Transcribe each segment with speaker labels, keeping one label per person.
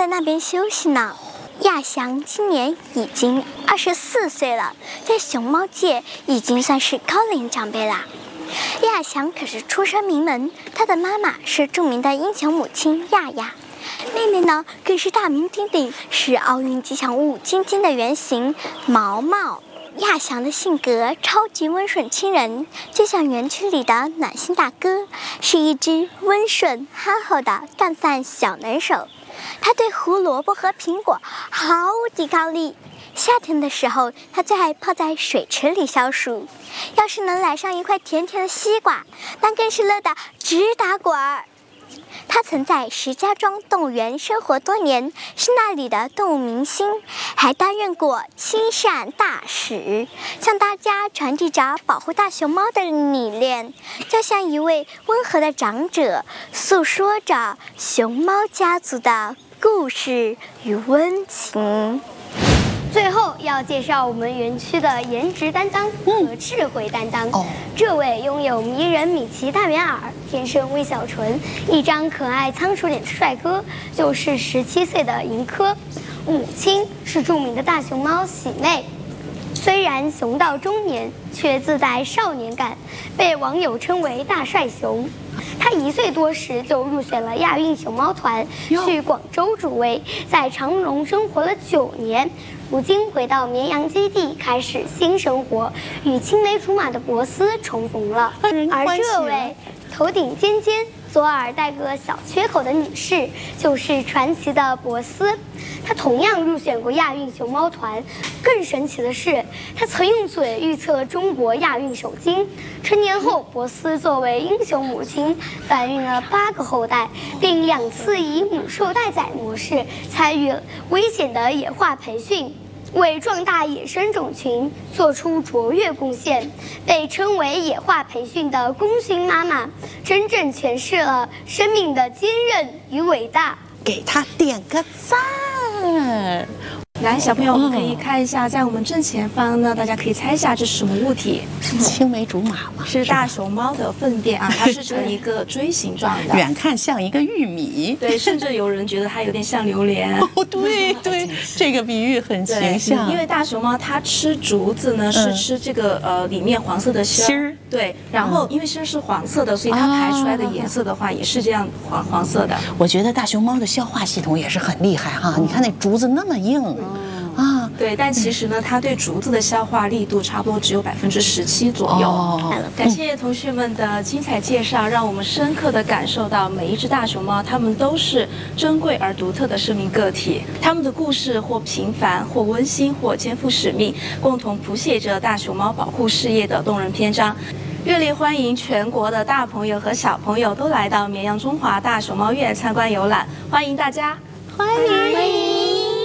Speaker 1: 在那边休息呢。亚翔今年已经24岁了，在熊猫界已经算是高龄长辈啦。亚翔可是出身名门，他的妈妈是著名的英雄母亲亚亚，妹妹呢更是大名鼎鼎，是奥运吉祥物晶晶的原型毛毛。亚翔的性格超级温顺亲人，就像园区里的暖心大哥，是一只温顺憨厚的干饭小能手。他对胡萝卜和苹果毫无抵抗力。夏天的时候，他最爱泡在水池里消暑。要是能来上一块甜甜的西瓜，那更是乐得直打滚儿。他曾在石家庄动物园生活多年，是那里的动物明星，还担任过亲善大使，向大家传递着保护大熊猫的理念，就像一位温和的长者，诉说着熊猫家族的故事与温情。
Speaker 2: 最后要介绍我们园区的颜值担当和智慧担当。这位拥有迷人米奇大圆耳、天生微小唇、一张可爱仓鼠脸的帅哥，就是17岁的银科。母亲是著名的大熊猫喜妹，虽然熊到中年，却自带少年感，被网友称为大帅熊。他1岁多时就入选了亚运熊猫团，去广州助威，在长隆生活了9年。如今回到绵阳基地，开始新生活，与青梅竹马的博斯重逢了。而这位头顶尖尖、左耳带个小缺口的女士，就是传奇的博斯。她同样入选过亚运熊猫团。更神奇的是，她曾用嘴预测中国亚运首金。成年后，博斯作为英雄母亲，繁育了8个后代，并2次以母兽待宰模式参与危险的野化培训，为壮大野生种群做出卓越贡献，被称为野化培训的功勋妈妈，真正诠释了生命的坚韧与伟大。
Speaker 3: 给她点个赞。
Speaker 4: 来，小朋友，我们可以看一下，在我们正前方呢，大家可以猜一下这是什么物体？
Speaker 3: 是青梅竹马吗？
Speaker 4: 是大熊猫的粪便啊，它是呈一个锥形状的，
Speaker 3: 远看像一个玉米。
Speaker 4: 对，甚至有人觉得它有点像榴莲。
Speaker 3: 哦，对对，这个比喻很形象。
Speaker 4: 因为大熊猫它吃竹子呢，是吃这个里面黄色的芯儿。对，然后因为芯儿是黄色的，所以它排出来的颜色的话也是这样黄色的。
Speaker 3: 我觉得大熊猫的消化系统也是很厉害哈，你看那竹子那么硬。啊，
Speaker 4: 对，但其实呢，它对竹子的消化力度差不多只有17%左右。感谢同学们的精彩介绍，让我们深刻地感受到每一只大熊猫，它们都是珍贵而独特的生命个体。它们的故事或平凡，或温馨，或肩负使命，共同谱写着大熊猫保护事业的动人篇章。热烈欢迎全国的大朋友和小朋友都来到绵阳中华大熊猫院参观游览，欢迎大家，
Speaker 1: 欢迎。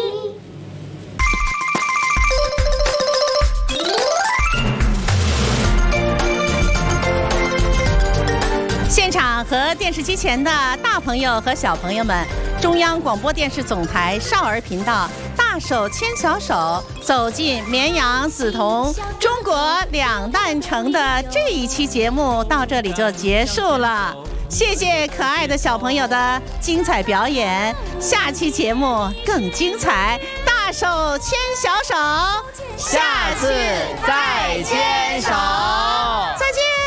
Speaker 5: 现场和电视机前的大朋友和小朋友们，中央广播电视总台少儿频道大手牵小手走进绵阳梓潼中国2诞城的这一期节目到这里就结束了，谢谢可爱的小朋友的精彩表演，下期节目更精彩，大手牵小手，
Speaker 6: 下次再牵手。